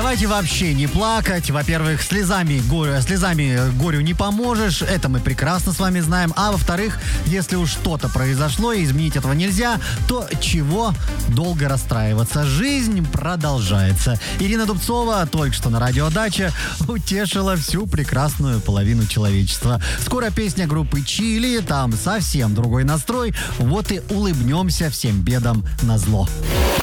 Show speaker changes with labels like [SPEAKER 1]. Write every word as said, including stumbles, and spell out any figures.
[SPEAKER 1] Давайте вообще не плакать. Во-первых, слезами, горе, слезами горю не поможешь. Это мы прекрасно с вами знаем. А во-вторых, если уж что-то произошло и изменить этого нельзя, то чего долго расстраиваться? Жизнь продолжается. Ирина Дубцова только что на радио «Дача» утешила всю прекрасную половину человечества. Скоро песня группы «Чили», там совсем другой настрой. Вот и улыбнемся всем бедам назло.